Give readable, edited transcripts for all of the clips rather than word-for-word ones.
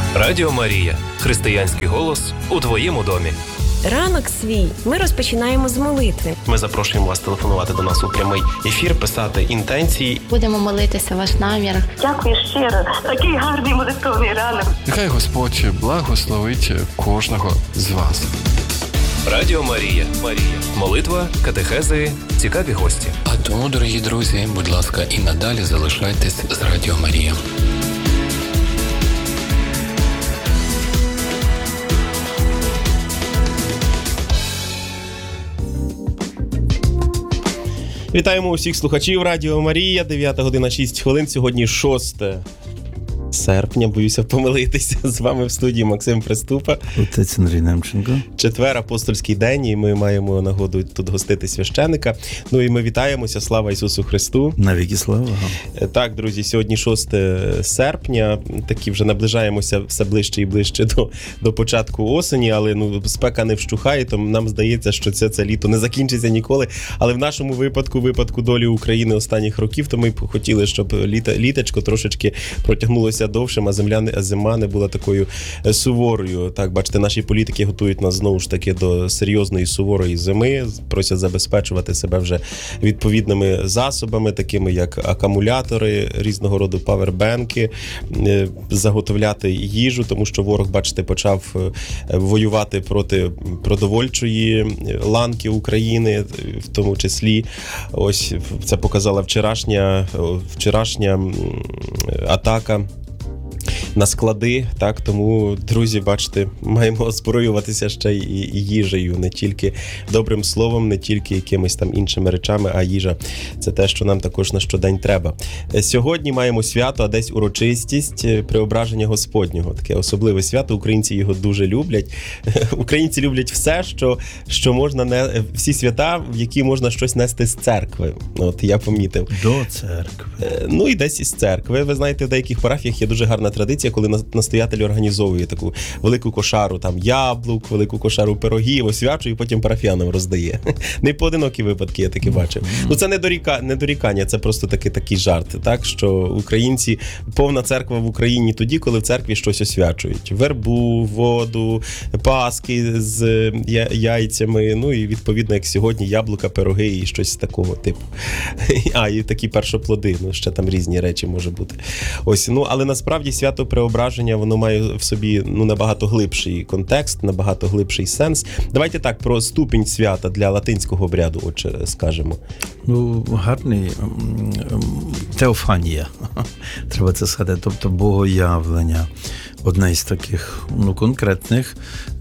Радіо Марія. Християнський голос у твоєму домі. Ранок свій ми розпочинаємо з молитви. Ми запрошуємо вас телефонувати до нас у прямий ефір, писати інтенції. Будемо молитися ваш намір. Дякую щиро. Такий гарний молитовний ранок. Нехай Господь благословить кожного з вас. Радіо Марія. Молитва, катехези, цікаві гості. А тому, дорогі друзі, будь ласка, і надалі залишайтесь з Радіо Марія. Вітаємо усіх слухачів Радіо Марія. 9 година 6 хвилин. Сьогодні 6 серпня. Боюся помилитися. З вами в студії Максим Приступа. Отець Андрій Немченко. Четвер, апостольський день, і ми маємо нагоду тут гостити священика. Ну і ми вітаємося. Слава Ісусу Христу. Навіки слава. Так, друзі, сьогодні 6 серпня. Такі вже наближаємося все ближче і ближче до початку осені, але спека не вщухає, то нам здається, що це літо не закінчиться ніколи. Але в нашому випадку долі України останніх років, то ми б хотіли, щоб літечко трошечки протягнулося довшим, а зима не була такою суворою. Так, бачите, наші політики готують нас знову ж таки до серйозної суворої зими, просять забезпечувати себе вже відповідними засобами, такими як акумулятори, різного роду павербенки, заготовляти їжу, тому що ворог, бачите, почав воювати проти продовольчої ланки України, в тому числі. Ось це показала вчорашня атака на склади, так, тому, друзі, бачите, маємо озброюватися ще і їжею, не тільки добрим словом, не тільки якимись там іншими речами, а їжа – це те, що нам також на щодень треба. Сьогодні маємо свято, а десь урочистість Преображення Господнього. Таке особливе свято, українці його дуже люблять. Українці люблять все, що можна, всі свята, в які можна щось нести з церкви. От, я помітив. До церкви. Ну і десь із церкви. Ви знаєте, в деяких парафіях є дуже гарна традиція, коли настоятель організовує таку велику кошару там яблук, велику кошару пирогів, освячує і потім парафіянам роздає. Не поодинокі випадки, я таки бачив. Це не дорікання, це просто такий жарт, так, що українці, повна церква в Україні тоді, коли в церкві щось освячують. Вербу, воду, паски з яйцями, ну і відповідно, як сьогодні, яблука, пироги і щось такого типу. І такі першоплоди, ще там різні речі може бути. Ось, але насправді свято Преображення, воно має в собі набагато глибший контекст, набагато глибший сенс. Давайте так, про ступінь свята для латинського обряду, отже, скажемо. Гарний теофанія, треба це сказати, тобто богоявлення. Одне із таких, конкретних,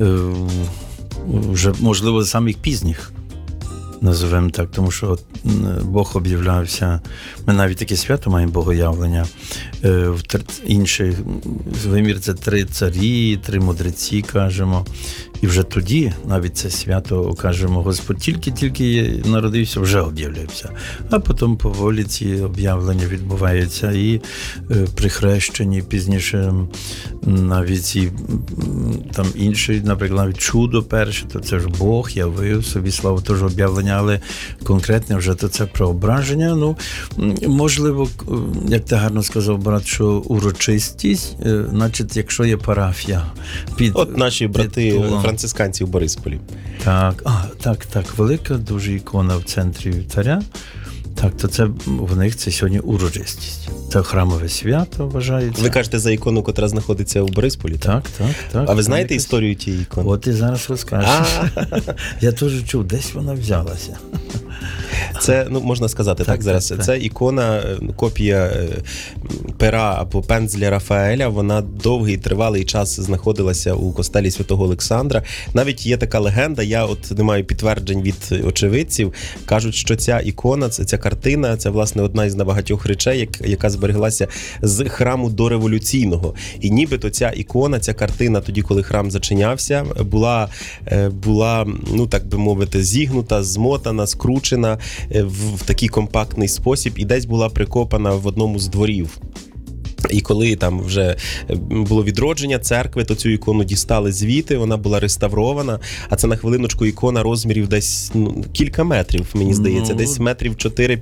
вже, можливо, самих пізніх. Називаємо так, тому що Бог об'являвся, ми навіть таке свято маємо богоявлення, в інших вимір це 3 царі, 3 мудреці, кажемо, і вже тоді навіть це свято, кажемо, Господь тільки народився, вже об'являється, а потім поволі ці об'явлення відбуваються і при хрещенні, пізніше навіть і там інші, наприклад, навіть чудо перше, то це ж Бог явив собі славу, теж об'явлення, але конкретне вже то це преображення. Можливо, як ти гарно сказав, брат, що урочистість, значить, якщо є парафія. От наші брати францисканці в Борисполі. Так, велика дуже ікона в центрі вівтаря. Так, то це в них це сьогодні урочистість. Це храмове свято вважається. Ви кажете за ікону, котра знаходиться у Борисполі? Так. А ви знаєте історію тієї ікони? От і зараз розкажеш. Я теж чув, десь вона взялася. Це, можна сказати, так зараз. Це ікона, копія пера або пензля Рафаеля. Вона довгий, тривалий час знаходилася у костелі Святого Олександра. Навіть є така легенда, я не маю підтверджень від очевидців. Кажуть, що ця ікона, ця картина, це, власне, одна із небагатьох речей, яка збереглася з храму дореволюційного. І нібито ця ікона, ця картина, тоді, коли храм зачинявся, була, так би мовити, зігнута, змотана, скручена в такий компактний спосіб і десь була прикопана в одному з дворів. І коли там вже було відродження церкви, то цю ікону дістали звідти, вона була реставрована, а це на хвилиночку ікона розмірів десь кілька метрів, мені здається, десь метрів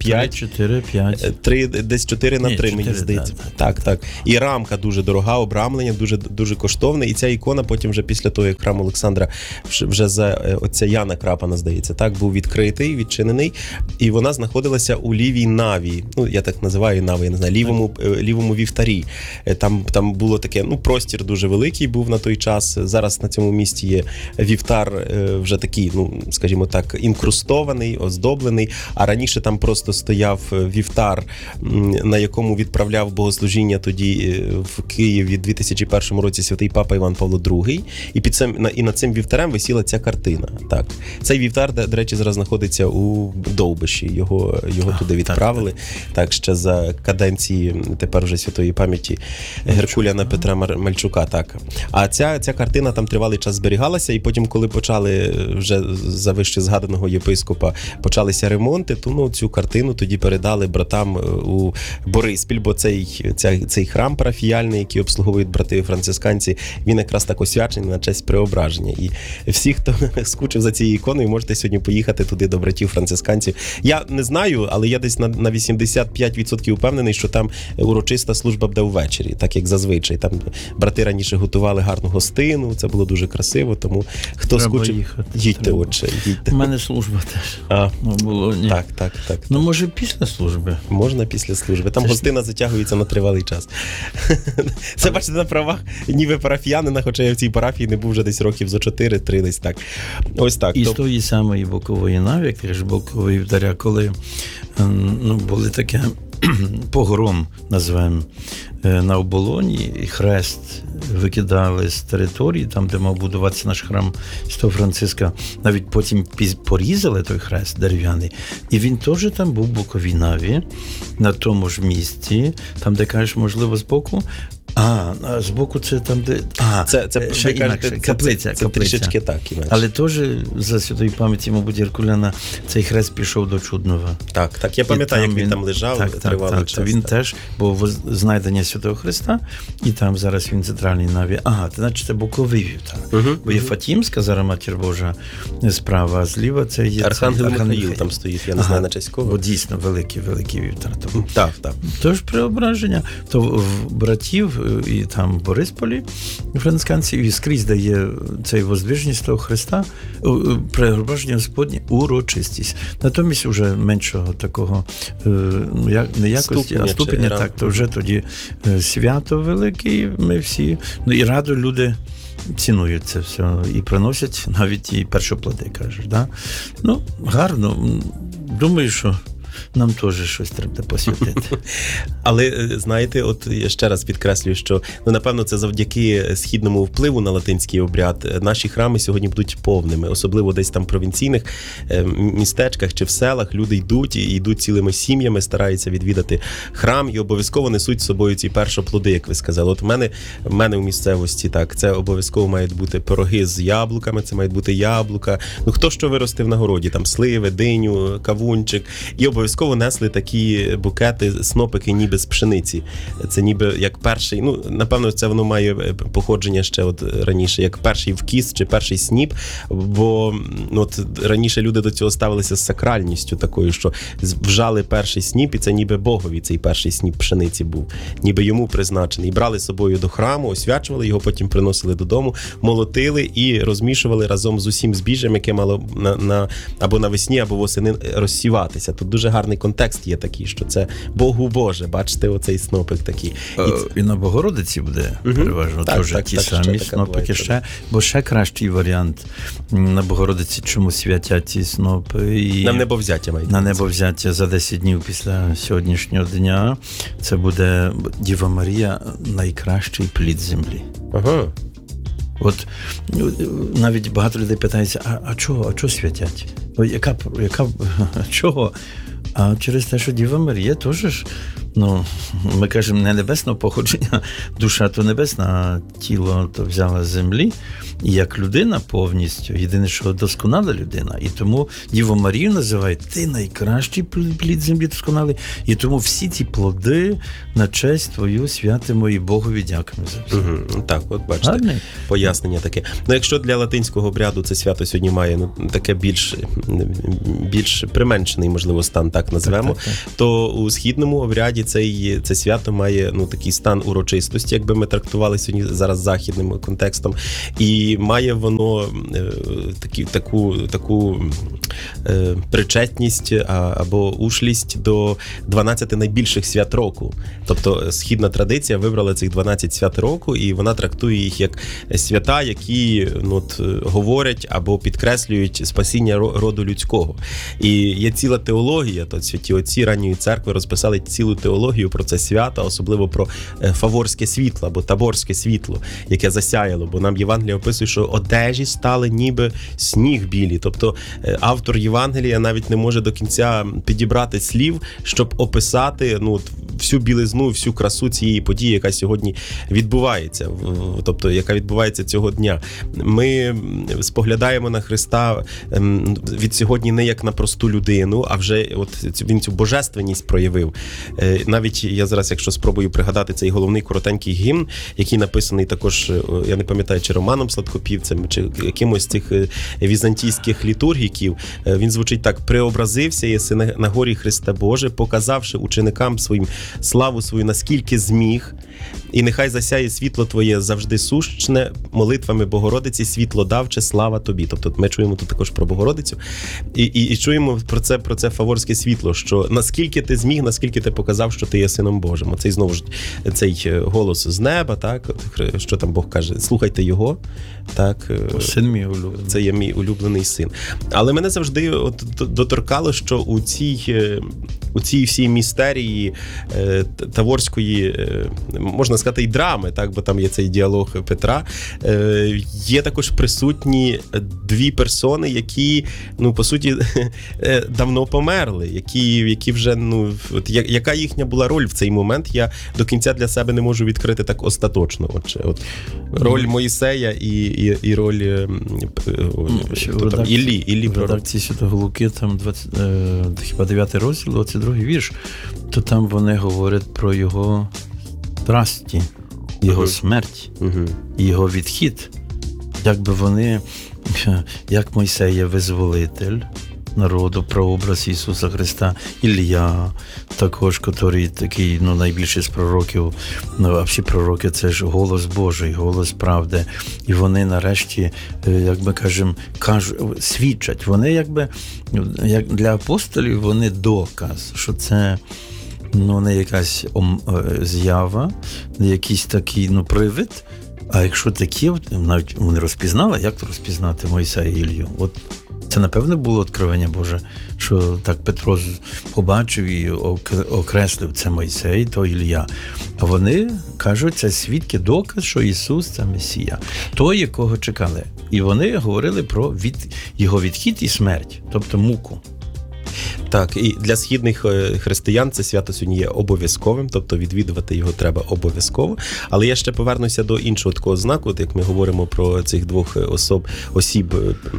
4-5. 4-5. Десь 4 на 3, мені здається. Так. І рамка дуже дорога, обрамлення дуже коштовне, і ця ікона потім вже після того, як храм Олександра вже за отця Яна Крапана, здається, так, був відкритий, відчинений, і вона знаходилася у лівій наві, ну, я так називаю наві, я не знаю, лівому вівтарі. Там було таке, простір дуже великий був на той час. Зараз на цьому місці є вівтар вже такий, скажімо так, інкрустований, оздоблений, а раніше там просто стояв вівтар, на якому відправляв богослужіння тоді в Києві в 2001 році святий папа Іван Павло II, і над цим вівтарем висіла ця картина. Так. Цей вівтар, до речі, зараз знаходиться у Довбиші, його туди відправили, так, ще за каденції тепер вже святої пам'яті Геркуліана Петра Мальчука, так. А ця картина там тривалий час зберігалася, і потім, коли почали вже за вище згаданого єпископа почалися ремонти, то цю картину тоді передали братам у Бориспіль, бо цей храм парафіяльний, який обслуговують брати францисканці, він якраз так освячений на честь Преображення. І всі, хто скучив за цією іконою, можете сьогодні поїхати туди до братів францисканців. Я не знаю, але я десь на 85% впевнений, що там урочиста служба буде ввечері, так як зазвичай. Там брати раніше готували гарну гостину, це було дуже красиво, тому хто треба скучив, їхати, їдьте, отче, їдьте. У мене служба теж. Було, ні. Так. Може після служби? Можна після служби. Там гостина затягується на тривалий час. Це, бачите, на правах ніби парафіянина, хоча я в цій парафії не був вже десь років за 4-3, десь так. Ось так. І з тої самої бокової наві, теж бокової вдаря, коли були таке погром, називаємо, на оболоні, і хрест викидали з території, там, де мав будуватися наш храм Святого Франциска, навіть потім порізали той хрест дерев'яний, і він теж там був в боковій наві, на тому ж місці, там, де, кажеш, можливо, збоку. Збоку це там, де... Це ще інакше, каплиця. Трішечки так, інакше. Але теж за святої пам'яті, мабуть, Геркуліана цей хрест пішов до Чуднова. Так, я пам'ятаю, як він там лежав тривалий час. Він теж, бо знайдення Святого Христа, і там зараз він в центральній наві. Це значить, це боковий вівтар. Бо є Фатімська, зараз Матір Божа справа, а зліва це є... Архангел Михаїл там стоїть, я не знаю на честь кого. Бо дійсно великий вівтар. Так. Тож Преображення, то в братів і там в Борисполі францисканців, і скрізь дає цей воздвижність того Христа, Преображення Господнє, урочистість. Натомість вже меншого такого не якості, а ступеня, так, то вже тоді свято велике, ми всі, і радо люди цінують це все, і приносять навіть і першоплоди, кажеш, да? Гарно, думаю, що нам теж щось треба посвятити. Але, знаєте, от я ще раз підкреслюю, що, напевно, це завдяки східному впливу на латинський обряд. Наші храми сьогодні будуть повними, особливо десь там в провінційних містечках чи в селах люди йдуть цілими сім'ями, стараються відвідати храм і обов'язково несуть з собою ці першоплоди, як ви сказали. От в мене у місцевості, так, це обов'язково мають бути пироги з яблуками, це мають бути яблука. Хто що виростив на городі, там сливи, диню, кавунчик. І обов'язково несли такі букети, снопики ніби з пшениці. Це ніби як перший, напевно, це воно має походження ще от раніше, як перший вкіс чи перший сніп, бо от раніше люди до цього ставилися з сакральністю такою, що вжали перший сніп, і це ніби Богові цей перший сніп пшениці був, ніби йому призначений. Брали з собою до храму, освячували його, потім приносили додому, молотили і розмішували разом з усім збіжжям, яке мало або навесні, або восени розсіватися. Тут дуже гарний контекст є такий, що це Богу Боже, бачите, оцей снопик такий. І на Богородиці буде переважно теж ті самі снопики ще, бо ще кращий варіант на Богородиці, чому святять ці снопи. І на небовзяття мають. На небовзяття за 10 днів після сьогоднішнього дня. Це буде Діва Марія найкращий плід землі. Ага. От навіть багато людей питаються, а чого святять? Чого? А через те, що Діва Марія теж ж ну, ми кажемо, не небесного походження, душа то небесна, а тіло то взяла з землі. І як людина повністю, єдине, що досконала людина. І тому Діву Марію називають ти найкращий плід землі досконалий. І тому всі ці плоди на честь твою святимо і Богові дякуємо за все. Так, от бачите, Гарний. пояснення таке. Ну, якщо для латинського обряду це свято сьогодні має таке більш применшений, можливо, стан, так назвемо, так. то у східному обряді це свято має такий стан урочистості, якби ми трактували сьогодні зараз західним контекстом, і має воно таку причетність або ушлість до 12 найбільших свят року. Тобто східна традиція вибрала цих 12 свят року, і вона трактує їх як свята, які говорять або підкреслюють спасіння роду людського. І є ціла теологія, то святі отці ранньої церкви розписали цілу теологію про це свято, особливо про фаворське світло або таборське світло, яке засяяло, бо нам Євангелія описує, що одежі стали ніби сніг білі. Тобто автор Євангелія навіть не може до кінця підібрати слів, щоб описати всю білизну, всю красу цієї події, яка сьогодні відбувається, тобто яка відбувається цього дня. Ми споглядаємо на Христа від сьогодні не як на просту людину, а вже він цю божественність проявив. Навіть я зараз, якщо спробую пригадати цей головний коротенький гімн, який написаний також, я не пам'ятаю, чи Романом Сладкопівцем, чи якимось з цих візантійських літургіків, він звучить так: «Преобразився єси на горі Христа Боже, показавши ученикам своїм славу свою, наскільки зміг, і нехай засяє світло Твоє завжди сущне, молитвами Богородиці світло давче, слава Тобі». Тобто ми чуємо тут також про Богородицю і чуємо про це фаворське світло, що наскільки ти зміг, наскільки ти показав, що ти є Сином Божим. Оцей знову ж цей голос з неба, так, що там Бог каже, слухайте його, так. Син мій улюблений. Це є мій улюблений син. Але мене завжди доторкало, що у цій всій містерії таворської, можна сказати, і драми, так, бо там є цей діалог Петра, є також присутні дві персони, які, по суті, давно померли, які вже, яка їхня була роль в цей момент, я до кінця для себе не можу відкрити так остаточно. Роль Моїсея і роль Іллі. В редакції Святого Луки, там хіба 9 розділ, 22 вірш, то там вони говорять про його страсті, його смерть, його відхід. Якби вони, як Мойсей є визволитель народу, прообраз Ісуса Христа, Ілля також, який такий, найбільший з пророків, а всі пророки — це ж голос Божий, голос правди. І вони нарешті, як ми кажемо, свідчать. Вони як для апостолів, вони доказ, що це не якась з'ява, не якийсь такий привид, а якщо такі, навіть вони розпізнали, як то розпізнати Мойсея і Іллю? Це, напевно, було відкривання Боже, що так Петро побачив і окреслив: це Мойсей, то Ілля. А вони кажуть, це свідки, доказ, що Ісус – це Месія, той, якого чекали. І вони говорили про його відхід і смерть, тобто муку. Так, і для східних християн це свято сьогодні є обов'язковим, тобто відвідувати його треба обов'язково. Але я ще повернуся до іншого такого знаку, як ми говоримо про цих двох осіб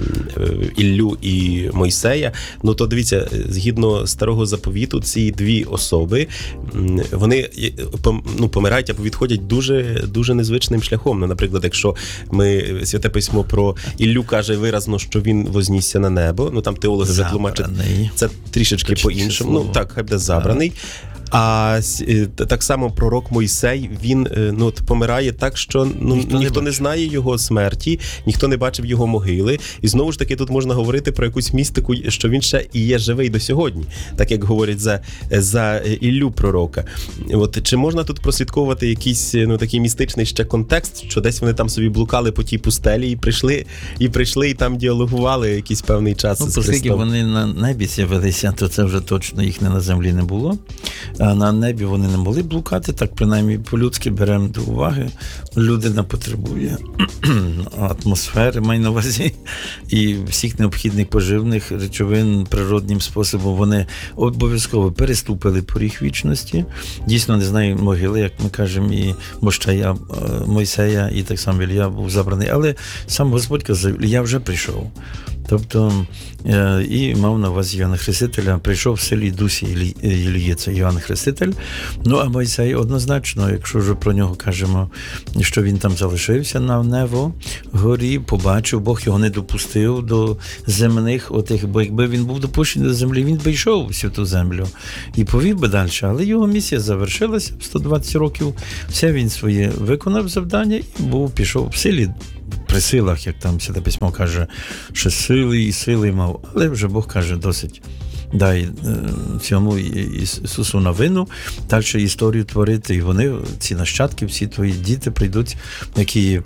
Іллю і Мойсея. То дивіться, згідно Старого Заповіту, ці дві особи, вони помирають або відходять дуже, дуже незвичним шляхом. Наприклад, якщо Святе Письмо про Іллю каже виразно, що він вознісся на небо, там теологи вже тлумачать, це трішечки по-іншому. Так, хай буде забраний. А так само пророк Мойсей, він помирає так, що ніхто не знає його смерті, ніхто не бачив його могили. І знову ж таки тут можна говорити про якусь містику, що він ще і є живий до сьогодні, так як говорять за Іллю пророка. Чи можна тут прослідковувати якийсь такий містичний ще контекст, що десь вони там собі блукали по тій пустелі і прийшли і там діалогували якийсь певний час з Христом? Оскільки вони на небі з'явилися, то це вже точно їх на землі не було. а на небі вони не могли блукати, так принаймні по-людськи беремо до уваги. Людина потребує атмосфери, маю на увазі, і всіх необхідних поживних речовин природнім способом. Вони обов'язково переступили поріг вічності. Дійсно, не знаю могили, як ми кажемо, і Мощая, Мойсея, і так само Ілля був забраний. Але сам Господь казав, я вже прийшов. Тобто, і мав на увазі Йоанна Хрестителя, прийшов в селі дусі Ілії, це Йоанн Хреститель. Ну, а Мойсей однозначно, якщо вже про нього кажемо, що він там залишився на Нево горі, побачив, Бог його не допустив до земних отих, бо якби він був допущений до землі, він би йшов всю ту землю і повів би далі. Але його місія завершилася в 120 років, все він своє виконав завдання і пішов в силі. При силах, як там Святе Письмо каже, що сили мав, але вже Бог каже, досить. Дай цьому Ісусу новину, далі історію творити, і вони, ці нащадки, всі твої діти прийдуть, які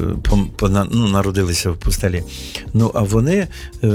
народилися в пустелі. Ну, а вони,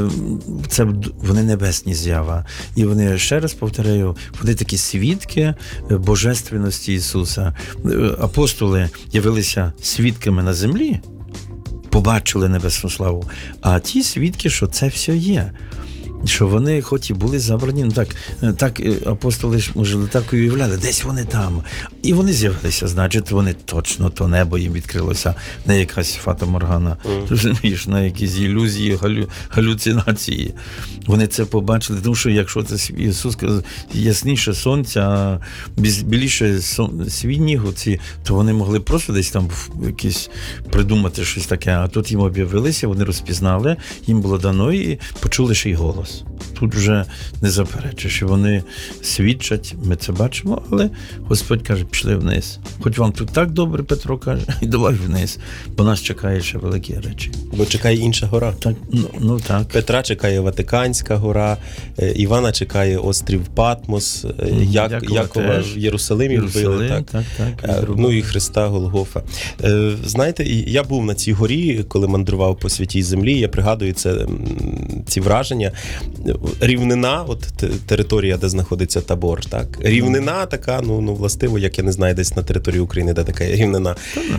вони небесні з'ява. І вони, ще раз повторяю, вони такі свідки божественності Ісуса. Апостоли явилися свідками на землі, побачили небесну славу, а ті свідки, що це все є. Що вони, хоч і були забрані, так апостоли ж, може, так уявляли, десь вони там. І вони з'явилися, значить, вони точно, то небо їм відкрилося, не якась фата-моргана, розумієш, на якісь ілюзії, галюцинації. Вони це побачили, тому що якщо це Ісус каже, ясніше сонця, біліше світнігу, то вони могли просто десь там якісь придумати щось таке, а тут їм об'явилися, вони розпізнали, їм було дано і почули ще й голос. Тут вже не заперечиш, що вони свідчать, ми це бачимо, але Господь каже, пішли вниз. Хоч вам тут так добре, Петро каже, і давай вниз, бо нас чекає ще великі речі. Бо чекає інша гора. Так, ну так. Петра чекає Ватиканська гора, Івана чекає острів Патмос, Якова в Єрусалимі вбили. Так. Ну і Христа Голгофа. Знаєте, я був на цій горі, коли мандрував по святій землі, я пригадую ці враження. Рівнина, от територія, де знаходиться табор, так? Рівнина така, властиво, як я не знаю, десь на території України, де така рівнина.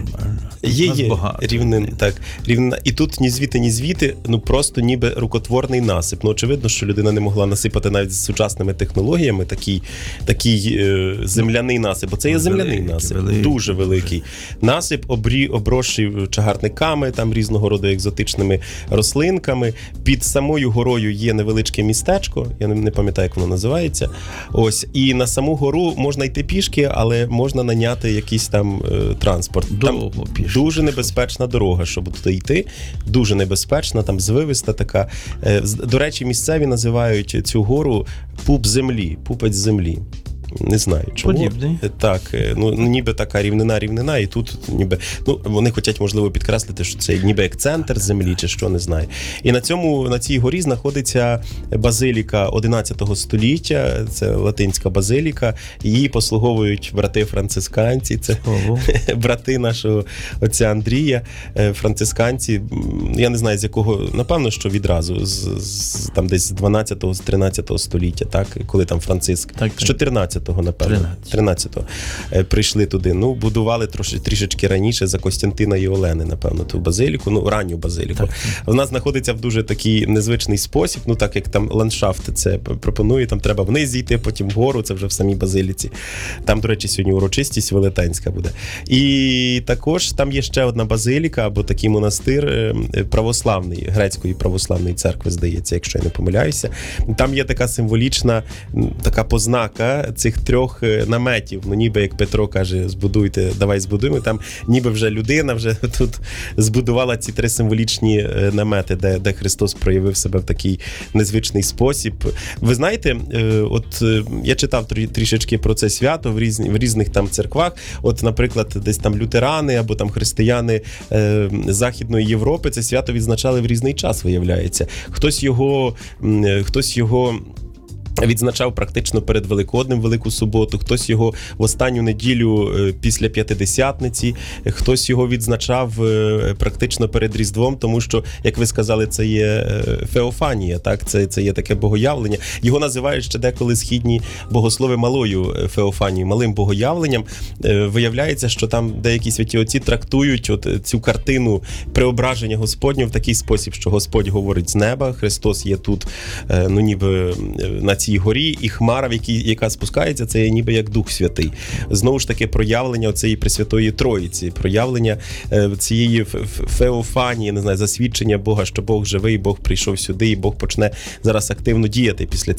Є рівнина, так. Рівнина. І тут ні звіти, просто ніби рукотворний насип. Очевидно, що людина не могла насипати навіть з сучасними технологіями такий земляний насип. Бо це є земляний насип, дуже великий. Насип обросший чагарниками, там різного роду екзотичними рослинками. Під самою горою є невеличке містечко, я не пам'ятаю, як воно називається. Ось, і на саму гору можна йти пішки, але можна наняти якийсь там транспорт. Там дуже небезпечна дорога, щоб туди йти. Дуже небезпечна, там звивиста така. До речі, місцеві називають цю гору пуп землі, пупець землі. Не знаю, чому. Подібний. Так, ніби така рівнина, і тут ніби, вони хочуть, можливо, підкреслити, що це ніби як центр землі, чи що, не знаю. І на цій горі знаходиться базиліка 11 століття, це латинська базиліка, її послуговують брати-францисканці, це брати нашого отця Андрія, францисканці, я не знаю, з якого, напевно, що відразу, там десь з 12-го, з 13-го століття, так, коли там Франциск, з 14-го, напевно, 13-го прийшли туди. Будували трішечки раніше за Костянтина і Олени, напевно, ту базиліку, ранню базиліку. Вона знаходиться в дуже такий незвичний спосіб, так як там ландшафт це пропонує, там треба вниз зійти, потім вгору, це вже в самій базиліці. Там, до речі, сьогодні урочистість велетенська буде. І також там є ще одна базиліка, або такий монастир православний, грецької православної церкви, здається, якщо я не помиляюся. Там є така символічна, така познака цих трьох наметів. Ніби, як Петро каже, збудуйте, давай збудуємо. Там ніби вже людина вже тут збудувала ці три символічні намети, де Христос проявив себе в такий незвичний спосіб. Ви знаєте, от я читав трішечки про це свято в різних там церквах. От, наприклад, десь там лютерани або там християни Західної Європи це свято відзначали в різний час, виявляється. Хтось його відзначав практично перед Великоднем Велику Суботу, хтось його в останню неділю після П'ятидесятниці, хтось його відзначав практично перед Різдвом, тому що, як ви сказали, це є феофанія, так? Це є таке богоявлення. Його називають ще деколи східні богослови малою феофанією, малим богоявленням. Виявляється, що там деякі святі отці трактують цю картину преображення Господнього в такий спосіб, що Господь говорить з неба, Христос є тут, ніби на цій горі, і хмара, яка спускається, це є ніби як Дух Святий. Знову ж таки, проявлення цієї Пресвятої Троїці, проявлення цієї феофанії, не знаю, засвідчення Бога, що Бог живий, Бог прийшов сюди, і Бог почне зараз активно діяти після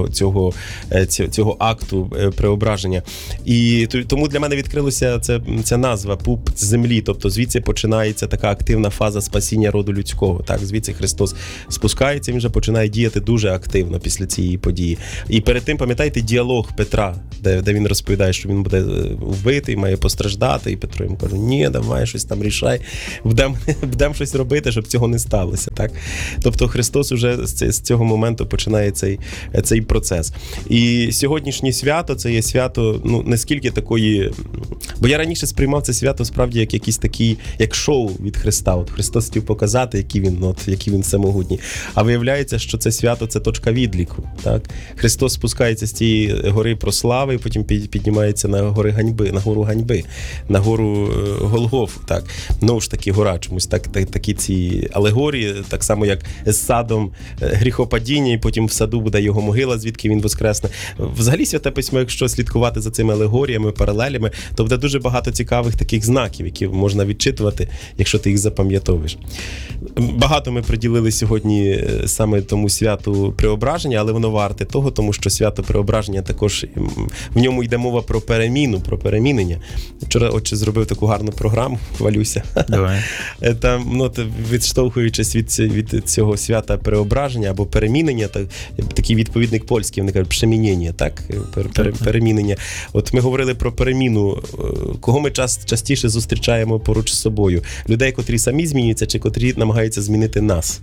цього акту преображення. І тому для мене відкрилася ця назва «Пуп з землі», тобто звідси починається така активна фаза спасіння роду людського. Так, звідси Христос спускається, він вже починає діяти дуже активно після цієї події. І перед тим, пам'ятаєте, діалог Петра, де він розповідає, що він буде вбитий, має постраждати, і Петро йому каже: ні, давай щось там рішай, будемо щось робити, щоб цього не сталося. Так? Тобто Христос уже з цього моменту починає цей процес. І сьогоднішнє свято, це є свято, не скільки такої... Бо я раніше сприймав це свято справді як якийсь такий, як шоу від Христа. От Христос хотів показати, який він всемогутній. А виявляється, що це свято – це точка відліку. Так? Христос спускається з цієї гори прослави, і потім піднімається на гору ганьби, на гору Голгофу. Так? Ну ж таки, гора чомусь. Такі ці алегорії, так само як з садом гріхопадіння, і потім в саду буде його могила, звідки він воскресне. Взагалі, Святе Письмо, якщо слідкувати за цими алегоріями, паралелями, то буде дуже багато цікавих таких знаків, які можна відчитувати, якщо ти їх запам'ятовуєш. Багато ми приділили сьогодні саме тому святу преображення, але воно варте того, тому що свято преображення також, в ньому йде мова про переміну, про перемінення. Вчора отче зробив таку гарну програму, хвалюся. Давай. Там, відштовхуючись від цього свята преображення або перемінення, такий відповідник польський, вони кажуть, пшемінення, так? Перемінення. От ми говорили про переміну. Кого ми частіше зустрічаємо поруч з собою? Людей, котрі самі змінюються, чи котрі намагаються змінити нас?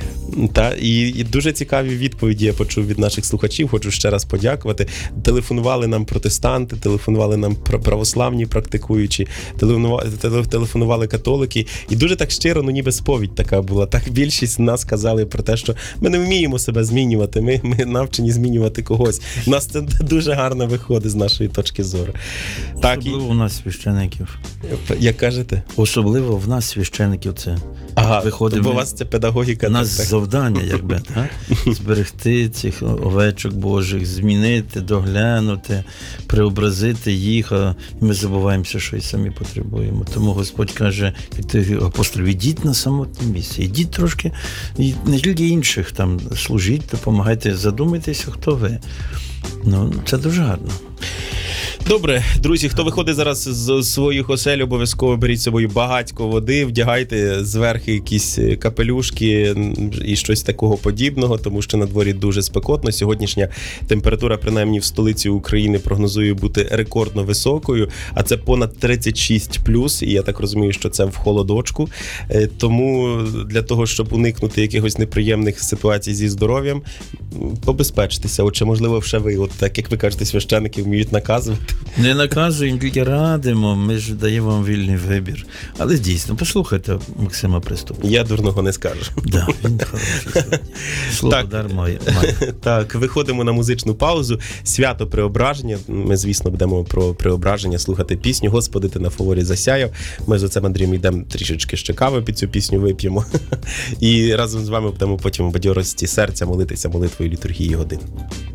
І дуже цікаві відповіді я почув від наших слухачів, хочу ще раз подякувати. Телефонували нам протестанти, телефонували нам православні практикуючі, телефонували католики. І дуже так щиро, ніби сповідь така була. Так більшість з нас казали про те, що ми не вміємо себе змінювати, ми навчені змінювати когось. У нас це дуже гарно виходить з нашої точки зору. Особливо в нас священиків. Як кажете? Особливо в нас священиків це. Виходить, бо у вас це педагогіка. У нас завдання, якби, так? Зберегти цих овечок Божих, змінити, доглянути, преобразити їх, а ми забуваємося, що і самі потребуємо. Тому Господь каже, як ти апостол, ідіть на самотнє місце, ідіть трошки, і не тільки інших там служіть, допомагайте, задумайтеся, хто ви. Це дуже гарно. Добре, друзі, хто виходить зараз з своїх осель, обов'язково беріть з собою багатько води, вдягайте зверху якісь капелюшки і щось такого подібного, тому що на дворі дуже спекотно. Сьогоднішня температура, принаймні в столиці України, прогнозує бути рекордно високою, а це понад 36+, і я так розумію, що це в холодочку. Тому для того, щоб уникнути якихось неприємних ситуацій зі здоров'ям, побезпечтеся. Отже, можливо, ще ви, от так як ви кажете, священники вміють наказувати. Не наказуємо, тільки радимо, ми ж даємо вам вільний вибір. Але дійсно, послухайте Максима Приступа. Я дурного не скажу. Да, він хороший. Словодар має. Так, виходимо на музичну паузу. Свято преображення. Ми, звісно, будемо про преображення слухати пісню «Господи, ти на фаворі засяяв». Ми з отцем Андрієм йдемо трішечки ще кави під цю пісню вип'ємо. І разом з вами будемо потім у бадьорості серця молитися молитвою літургії годин.